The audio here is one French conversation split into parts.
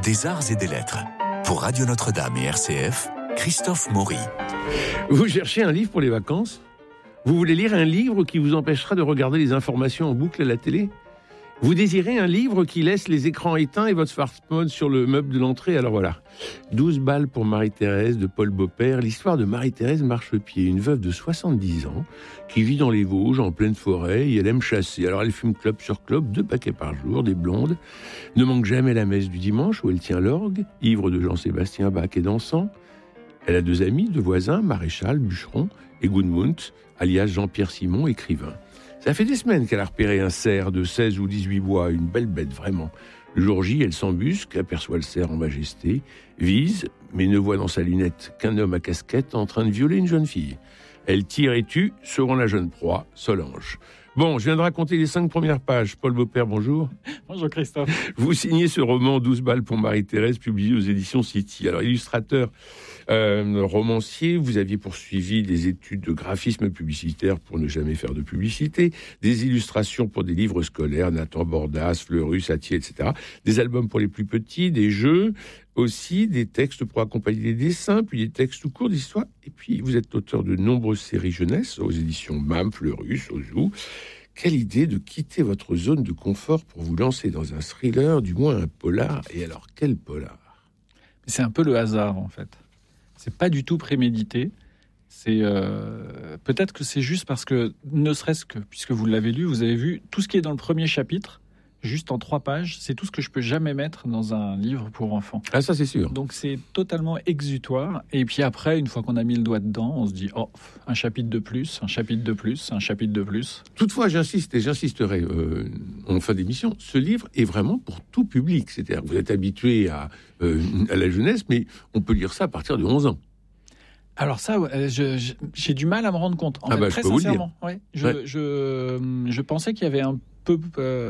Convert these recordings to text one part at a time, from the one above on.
des arts et des lettres. Pour Radio Notre-Dame et RCF, Christophe Maury. Vous cherchez un livre pour les vacances ? Vous voulez lire un livre qui vous empêchera de regarder les informations en boucle à la télé ? Vous désirez un livre qui laisse les écrans éteints et votre smartphone sur le meuble de l'entrée ? Alors voilà, 12 balles pour Marie-Thérèse de Paul Beaupère. L'histoire de Marie-Thérèse Marchepied, une veuve de 70 ans qui vit dans les Vosges, en pleine forêt, et elle aime chasser. Alors elle fume clope sur clope, 2 paquets par jour, des blondes, ne manque jamais la messe du dimanche où elle tient l'orgue, ivre de Jean-Sébastien Bach et dansant. Elle a 2 amis, 2 voisins, Maréchal, bûcheron, et Gudmund, alias Jean-Pierre Simon, écrivain. Ça fait des semaines qu'elle a repéré un cerf de 16 ou 18 bois, une belle bête vraiment. Le jour J, elle s'embusque, aperçoit le cerf en majesté, vise, mais ne voit dans sa lunette qu'un homme à casquette en train de violer une jeune fille. Elle tire et tue, sauvant la jeune proie, Solange. Bon, je viens de raconter les 5 premières pages. Paul Beaupère, bonjour. Bonjour Christophe. Vous signez ce roman 12 balles pour Marie-Thérèse, publié aux éditions City. Alors, illustrateur, romancier, vous aviez poursuivi des études de graphisme publicitaire pour ne jamais faire de publicité, des illustrations pour des livres scolaires, Nathan Bordas, Fleurus, Atier, etc. Des albums pour les plus petits, des jeux, aussi des textes pour accompagner des dessins, puis des textes tout courts d'histoire. Et puis, vous êtes auteur de nombreuses séries jeunesse aux éditions MAM, Fleurus, Ozu. Quelle idée de quitter votre zone de confort pour vous lancer dans un thriller, du moins un polar. Et alors, quel polar ? C'est un peu le hasard, en fait. C'est pas du tout prémédité. C'est peut-être que c'est juste parce que, ne serait-ce que, puisque vous l'avez lu, vous avez vu tout ce qui est dans le premier chapitre, juste en 3 pages, c'est tout ce que je peux jamais mettre dans un livre pour enfants. Ah, ça c'est sûr. Donc c'est totalement exutoire. Et puis après, une fois qu'on a mis le doigt dedans, on se dit, oh, un chapitre de plus, un chapitre de plus, un chapitre de plus. Toutefois, j'insiste et j'insisterai en fin d'émission, ce livre est vraiment pour tout public. C'est-à-dire que vous êtes habitué à la jeunesse, mais on peut lire ça à partir de 11 ans. Alors ça, j'ai du mal à me rendre compte. En fait, très sincèrement. Ouais, je pensais qu'il y avait un peu...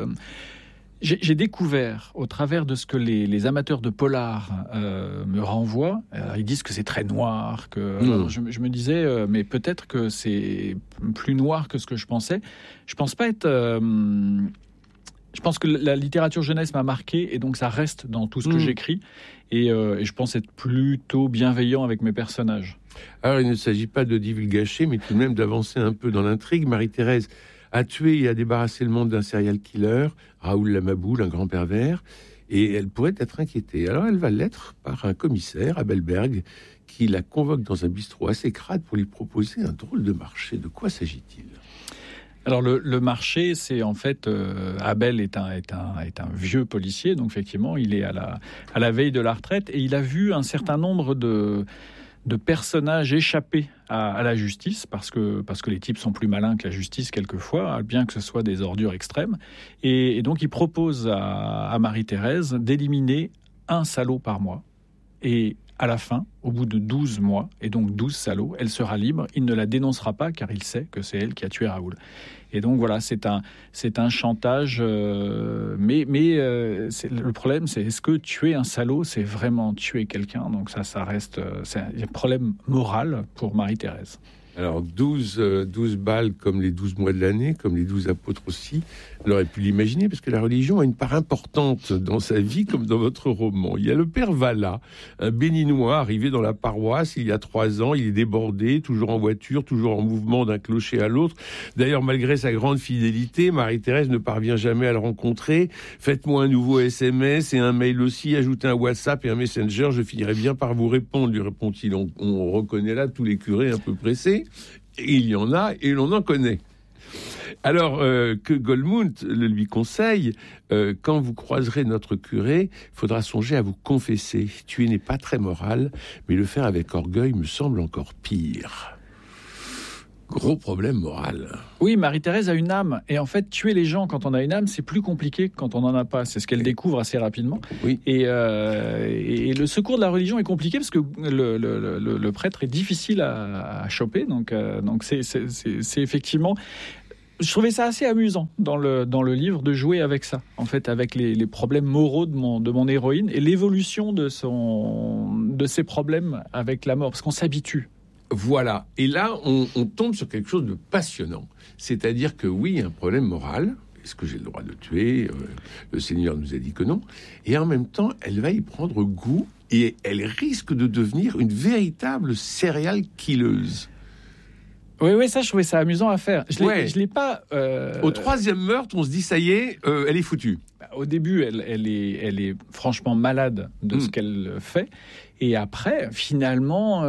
J'ai découvert, au travers de ce que les amateurs de polar me renvoient, ils disent que c'est très noir, que alors je me disais, mais peut-être que c'est plus noir que ce que je pensais. Je pense pas être... je pense que la littérature jeunesse m'a marqué, et donc ça reste dans tout ce que j'écris, et je pense être plutôt bienveillant avec mes personnages. Alors, il ne s'agit pas de divulgacher, mais tout de même d'avancer un peu dans l'intrigue. Marie-Thérèse a tué et a débarrassé le monde d'un serial killer, Raoul Lamaboul, un grand pervers, et elle pourrait être inquiétée. Alors elle va l'être par un commissaire, Abelberg, qui la convoque dans un bistrot assez crade pour lui proposer un drôle de marché. De quoi s'agit-il ? Alors le marché, c'est en fait Abel est un vieux policier, donc effectivement il est à la veille de la retraite, et il a vu un certain nombre de personnages échappés à la justice, parce que les types sont plus malins que la justice quelquefois, bien que ce soit des ordures extrêmes. Et donc il propose à Marie-Thérèse d'éliminer un salaud par mois. Et à la fin, au bout de 12 mois, et donc 12 salauds, elle sera libre. Il ne la dénoncera pas car il sait que c'est elle qui a tué Raoul. Et donc voilà, c'est un chantage. Mais le problème, c'est est-ce que tuer un salaud, c'est vraiment tuer quelqu'un ? Donc ça reste c'est un problème moral pour Marie-Thérèse. Alors 12 balles comme les 12 mois de l'année, comme les 12 apôtres aussi, elle aurait pu l'imaginer, parce que la religion a une part importante dans sa vie, comme dans votre roman. Il y a le père Vallat, un béninois arrivé dans la paroisse il y a 3 ans. Il est débordé, toujours en voiture, toujours en mouvement d'un clocher à l'autre. D'ailleurs, malgré sa grande fidélité, Marie-Thérèse ne parvient jamais à le rencontrer. Faites-moi un nouveau SMS et un mail aussi, ajoutez un WhatsApp et un Messenger, je finirai bien par vous répondre, lui répond-il. On reconnaît là tous les curés un peu pressés. Et il y en a, et l'on en connaît. Alors que Gudmund le lui conseille, quand vous croiserez notre curé, il faudra songer à vous confesser. Tuer n'est pas très moral, mais le faire avec orgueil me semble encore pire. Gros problème moral. Oui, Marie-Thérèse a une âme. Et en fait, tuer les gens quand on a une âme, c'est plus compliqué que quand on n'en a pas. C'est ce qu'elle découvre assez rapidement. Oui. Et le secours de la religion est compliqué parce que le prêtre est difficile à choper. Donc c'est effectivement... Je trouvais ça assez amusant dans le livre de jouer avec ça, en fait, avec les problèmes moraux de mon héroïne et l'évolution de ses problèmes avec la mort, parce qu'on s'habitue. Voilà. Et là, on tombe sur quelque chose de passionnant. C'est-à-dire que oui, un problème moral, est-ce que j'ai le droit de tuer ? Le Seigneur nous a dit que non. Et en même temps, elle va y prendre goût et elle risque de devenir une véritable serial killeuse. Oui, ça, je trouvais ça amusant à faire. Je l'ai pas... Au troisième meurtre, on se dit, ça y est, elle est foutue. Au début, elle est franchement malade de ce qu'elle fait. Et après, finalement,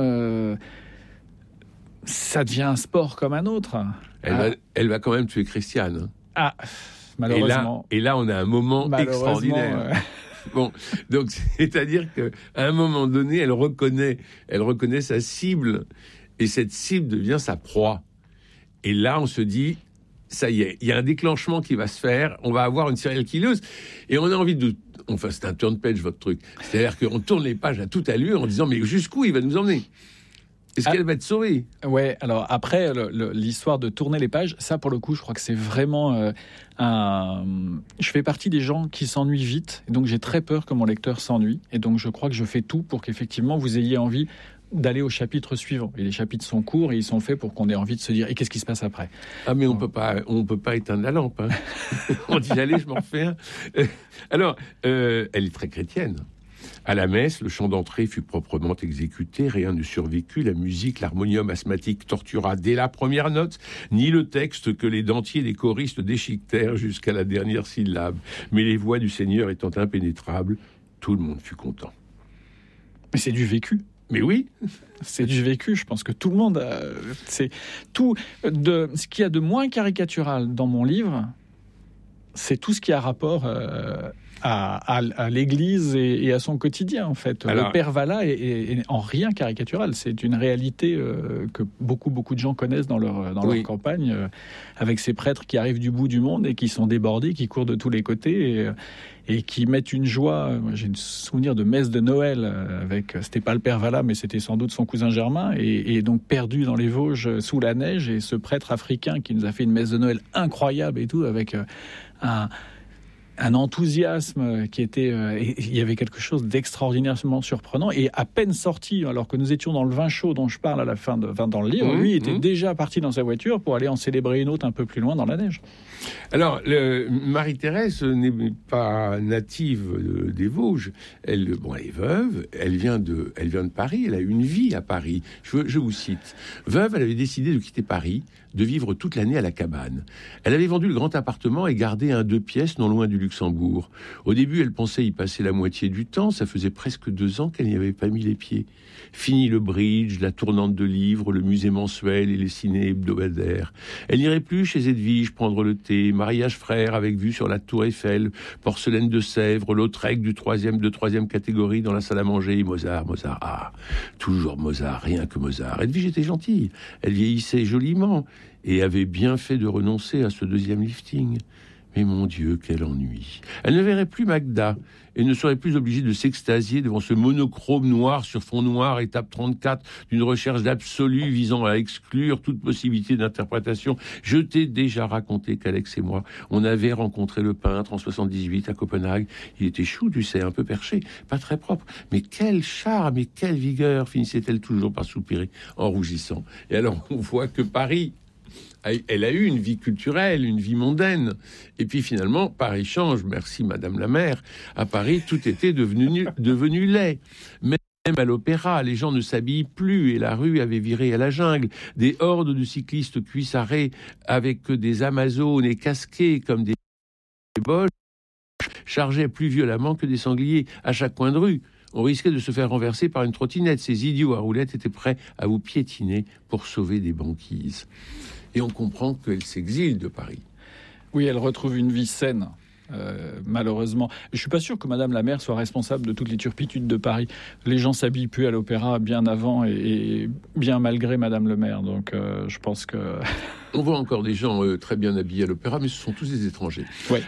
ça devient un sport comme un autre. Elle va quand même tuer Christiane. Ah, malheureusement. Et là, on a un moment extraordinaire. Bon, donc c'est-à-dire qu'à un moment donné, elle reconnaît sa cible. Et cette cible devient sa proie. Et là, on se dit, ça y est, il y a un déclenchement qui va se faire, on va avoir une serial killeuse. Et on a envie de... Enfin, c'est un turn page, votre truc. C'est-à-dire qu'on tourne les pages à toute allure en disant, mais jusqu'où il va nous emmener ? Est-ce qu'elle va être sauvée ? Ouais, alors après, l'histoire de tourner les pages, ça, pour le coup, je crois que c'est vraiment Je fais partie des gens qui s'ennuient vite, et donc j'ai très peur que mon lecteur s'ennuie. Et donc, je crois que je fais tout pour qu'effectivement, vous ayez envie d'aller au chapitre suivant. Et les chapitres sont courts et ils sont faits pour qu'on ait envie de se dire, et qu'est-ce qui se passe après ? Ah, mais on peut pas éteindre la lampe. Hein. On dit, allez, je m'en refais un. Alors, elle est très chrétienne. À la messe, le chant d'entrée fut proprement exécuté, rien ne survécut, la musique, l'harmonium asthmatique tortura dès la première note, ni le texte que les dentiers des choristes déchiquetèrent jusqu'à la dernière syllabe. Mais les voix du Seigneur étant impénétrables, tout le monde fut content. Mais c'est du vécu. Mais oui, c'est du vécu. Je pense que tout le monde, c'est tout ce qu'il y a de moins caricatural dans mon livre, c'est tout ce qui a rapport à l'Église et à son quotidien, en fait. Alors, le Père Vala est en rien caricatural. C'est une réalité que beaucoup de gens connaissent dans leur campagne, avec ces prêtres qui arrivent du bout du monde et qui sont débordés, qui courent de tous les côtés et qui mettent une joie. J'ai un souvenir de messe de Noël c'était pas le Père Vala, mais c'était sans doute son cousin Germain, et donc perdu dans les Vosges sous la neige, et ce prêtre africain qui nous a fait une messe de Noël incroyable et tout, avec un enthousiasme qui était... il y avait quelque chose d'extraordinairement surprenant, et à peine sorti, alors que nous étions dans le vin chaud dont je parle à la fin dans le livre, lui était déjà parti dans sa voiture pour aller en célébrer une autre un peu plus loin dans la neige. Alors, Marie-Thérèse n'est pas native des Vosges. Elle est veuve, elle vient de Paris, elle a une vie à Paris. Je vous cite. Veuve, elle avait décidé de quitter Paris, de vivre toute l'année à la cabane. Elle avait vendu le grand appartement et gardé un 2 pièces non loin du Luxembourg. Au début, elle pensait y passer la moitié du temps. Ça faisait presque 2 ans qu'elle n'y avait pas mis les pieds. Fini le bridge, la tournante de livres, le musée mensuel et les ciné hebdomadaires. Elle n'irait plus chez Edwige prendre le thé, mariage frère avec vue sur la tour Eiffel, porcelaine de Sèvres, Lautrec de troisième catégorie dans la salle à manger, Mozart, toujours Mozart, rien que Mozart. Edwige était gentille, elle vieillissait joliment et avait bien fait de renoncer à ce 2e lifting. Mais mon Dieu, quel ennui. Elle ne verrait plus Magda et ne serait plus obligée de s'extasier devant ce monochrome noir sur fond noir, étape 34, d'une recherche d'absolu visant à exclure toute possibilité d'interprétation. Je t'ai déjà raconté qu'Alex et moi, on avait rencontré le peintre en 78 à Copenhague. Il était chou, tu sais, un peu perché, pas très propre. Mais quel charme et quelle vigueur, finissait-elle toujours par soupirer en rougissant. Et alors, on voit que Paris... Elle a eu une vie culturelle, une vie mondaine. Et puis finalement, Paris change. Merci Madame la maire. À Paris, tout était devenu laid. Même à l'opéra, les gens ne s'habillent plus et la rue avait viré à la jungle. Des hordes de cyclistes cuissarés avec des Amazones et casqués comme des boches chargeaient plus violemment que des sangliers à chaque coin de rue. On risquait de se faire renverser par une trottinette. Ces idiots à roulettes étaient prêts à vous piétiner pour sauver des banquises. Et on comprend qu'elle s'exile de Paris. Oui, elle retrouve une vie saine, malheureusement. Je ne suis pas sûr que Madame la maire soit responsable de toutes les turpitudes de Paris. Les gens s'habillent plus à l'opéra bien avant et bien malgré Madame le maire. Donc je pense que... On voit encore des gens très bien habillés à l'opéra, mais ce sont tous des étrangers. Ouais.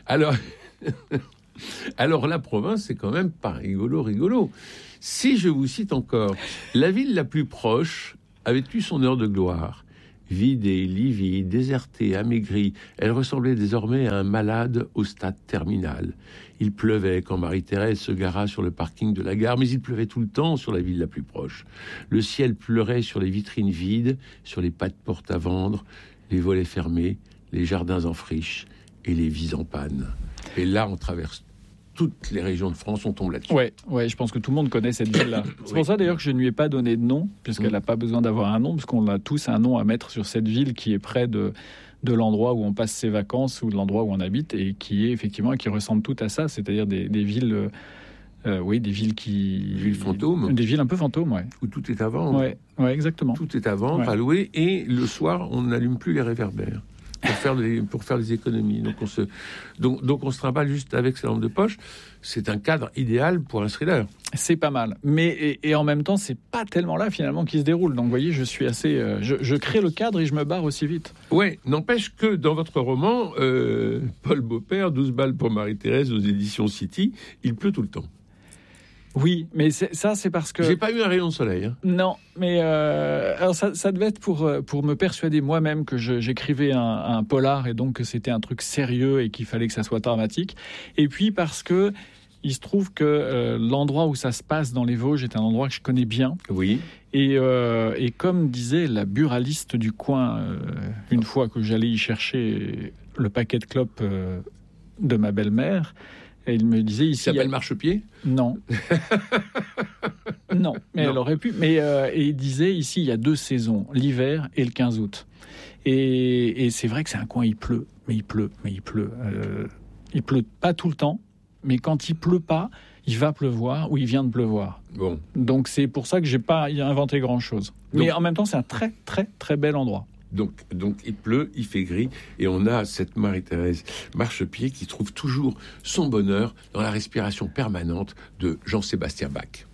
Alors la province, c'est quand même pas rigolo. Si je vous cite encore, la ville la plus proche avait eu son heure de gloire. Vidée, livide, désertée, amaigrie, elle ressemblait désormais à un malade au stade terminal. Il pleuvait quand Marie-Thérèse se gara sur le parking de la gare, mais il pleuvait tout le temps sur la ville la plus proche. Le ciel pleurait sur les vitrines vides, sur les pas de porte à vendre, les volets fermés, les jardins en friche et les vies en panne. Et là, on traverse toutes les régions de France, on tombe là-dessus. Ouais, je pense que tout le monde connaît cette ville-là. C'est pour ça d'ailleurs que je ne lui ai pas donné de nom, puisqu'elle n'a pas besoin d'avoir un nom, parce qu'on a tous un nom à mettre sur cette ville qui est près de l'endroit où on passe ses vacances ou de l'endroit où on habite, et qui est effectivement, qui ressemble tout à ça, c'est-à-dire des villes... des villes qui... Des villes fantômes. Des villes un peu fantômes, ouais. Où tout est à vendre. Ouais, exactement. Tout est à vendre, à louer, et le soir, on n'allume plus les réverbères pour faire des économies. Donc on se trimballe juste avec sa lampe de poche. C'est un cadre idéal pour un thriller. C'est pas mal. Mais et en même temps, c'est pas tellement là, finalement, qui se déroule. Donc, vous voyez, je suis assez... je crée le cadre et je me barre aussi vite. Ouais, n'empêche que dans votre roman, Paul Beaupère, 12 balles pour Marie-Thérèse aux éditions City, il pleut tout le temps. Oui, mais c'est parce que... J'ai pas eu un rayon de soleil. Hein. Non, mais alors ça devait être pour me persuader moi-même que j'écrivais un polar et donc que c'était un truc sérieux et qu'il fallait que ça soit dramatique. Et puis parce que il se trouve que l'endroit où ça se passe dans les Vosges est un endroit que je connais bien. Oui. Et comme disait la buraliste du coin, une fois que j'allais y chercher le paquet de clopes de ma belle-mère... Et il me disait ici... Ça s'appelle Marchepied ? Non. Non, mais elle aurait pu. Mais et il disait ici, il y a 2 saisons, l'hiver et le 15 août. Et c'est vrai que c'est un coin, il pleut. Il pleut pas tout le temps, mais quand il pleut pas, il va pleuvoir ou il vient de pleuvoir. Bon. Donc c'est pour ça que j'ai pas inventé grand-chose. Mais en même temps, c'est un très, très, très bel endroit. Donc il pleut, il fait gris, et on a cette Marie-Thérèse Marchepied qui trouve toujours son bonheur dans la respiration permanente de Jean-Sébastien Bach.